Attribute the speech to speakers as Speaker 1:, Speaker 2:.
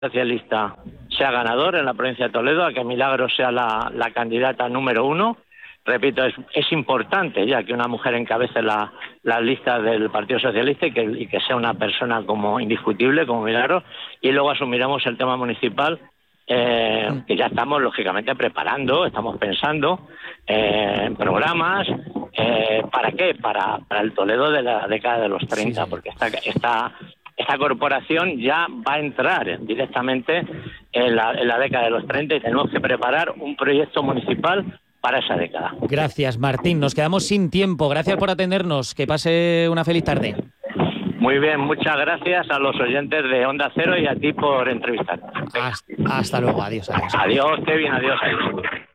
Speaker 1: Socialista sea ganador en la provincia de Toledo, a que Milagros sea la candidata número 1. Repito, es importante ya que una mujer encabece las listas del Partido Socialista y que sea una persona como indiscutible, como Milagros, y luego asumiremos el tema municipal, que ya estamos lógicamente preparando, estamos pensando en programas. ¿Para qué? Para el Toledo de la década de los 30, porque esta corporación ya va a entrar directamente en la década de los 30 y tenemos que preparar un proyecto municipal para esa década.
Speaker 2: Gracias, Martín. Nos quedamos sin tiempo. Gracias por atendernos. Que pase una feliz tarde.
Speaker 1: Muy bien, muchas gracias a los oyentes de Onda Cero y a ti por entrevistarnos.
Speaker 2: Hasta luego. Adiós.
Speaker 1: Adiós, Kevin. Adiós.